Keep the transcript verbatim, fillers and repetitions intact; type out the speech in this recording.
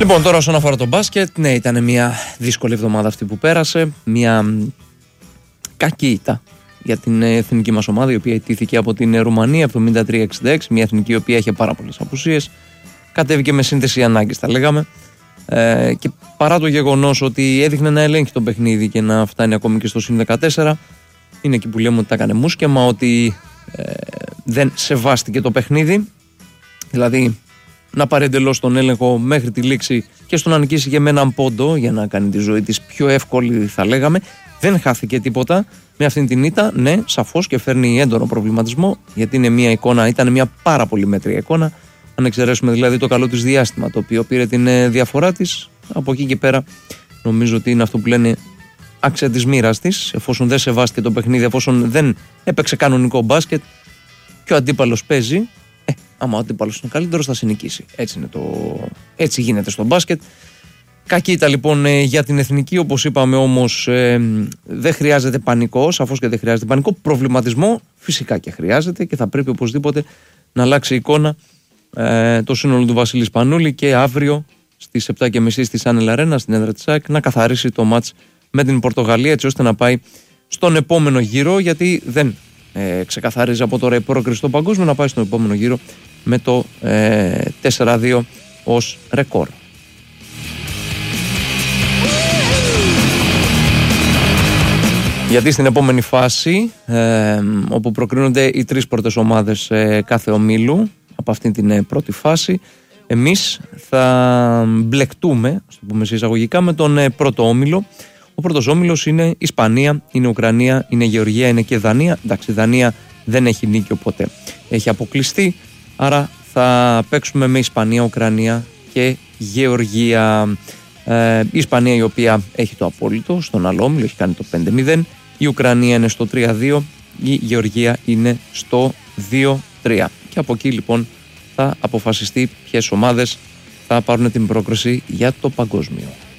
Λοιπόν, τώρα όσον αφορά το μπάσκετ, ναι, ήταν μια δύσκολη εβδομάδα αυτή που πέρασε. Μια κακή ήττα για την εθνική μας ομάδα, η οποία ιτήθηκε από την Ρουμανία εβδομήντα τρία εξήντα έξι. Μια εθνική η οποία είχε πάρα πολλές απουσίες. Κατέβηκε με σύνθεση ανάγκης, τα λέγαμε. Ε, και παρά το γεγονός ότι έδειχνε να ελέγχει το παιχνίδι και να φτάνει ακόμη και στο συν δεκατέσσερα, είναι εκεί που λέμε ότι τα έκανε μουσκεμα, ότι ε, δεν σεβάστηκε το παιχνίδι. Δηλαδή, να πάρει εντελώς τον έλεγχο μέχρι τη λήξη και στο να νικήσει και με έναν πόντο για να κάνει τη ζωή της πιο εύκολη, θα λέγαμε. Δεν χάθηκε τίποτα με αυτήν την ήττα. Ναι, σαφώς και φέρνει έντονο προβληματισμό, γιατί είναι μια εικόνα, ήταν μια πάρα πολύ μέτρια εικόνα. Αν εξαιρέσουμε δηλαδή το καλό της διάστημα, το οποίο πήρε την διαφορά της, από εκεί και πέρα νομίζω ότι είναι αυτό που λένε άξια της μοίρας της, εφόσον δεν σεβάστηκε το παιχνίδι, εφόσον δεν έπαιξε κανονικό μπάσκετ και ο αντίπαλος παίζει. Ε, άμα ο αντίπαλος είναι καλύτερος, θα συνικήσει. Έτσι, είναι το... Έτσι γίνεται στο μπάσκετ. Κακή ήταν λοιπόν για την εθνική, όπως είπαμε, όμως ε, δεν χρειάζεται πανικό, σαφώς και δεν χρειάζεται πανικό. Προβληματισμό φυσικά και χρειάζεται και θα πρέπει οπωσδήποτε να αλλάξει η εικόνα ε, το σύνολο του Βασίλη Σπανούλη και αύριο στις επτά και μισή στη Σάνελ Αρένα, στην έδρα της ΑΕΚ, να καθαρίσει το μάτς με την Πορτογαλία, έτσι ώστε να πάει στον επόμενο γύρο, γιατί δεν ε, ξεκαθαρίζει από τώρα η πρόκριση στο παγκόσμιο, να πάει στον επόμενο γύρο με το ε, τέσσερα δύο ως ρεκόρ. Γιατί στην επόμενη φάση, ε, όπου προκρίνονται οι τρεις πρώτες ομάδες ε, κάθε ομίλου από αυτήν την ε, πρώτη φάση, εμείς θα μπλεκτούμε, στο πούμε σε εισαγωγικά, με τον ε, πρώτο όμιλο. Ο πρώτος όμιλος είναι Ισπανία, είναι Ουκρανία, είναι Γεωργία, είναι και Δανία. Εντάξει, η Δανία δεν έχει νίκη, οπότε έχει αποκλειστεί. Άρα θα παίξουμε με Ισπανία, Ουκρανία και Γεωργία. Ε, η Ισπανία, η οποία έχει το απόλυτο στον άλλο όμιλο, έχει κάνει το πέντε μηδέν. Η Ουκρανία είναι στο τρία δύο, η Γεωργία είναι στο δύο τρία. Και από εκεί λοιπόν θα αποφασιστεί ποιες ομάδες θα πάρουν την πρόκριση για το παγκόσμιο.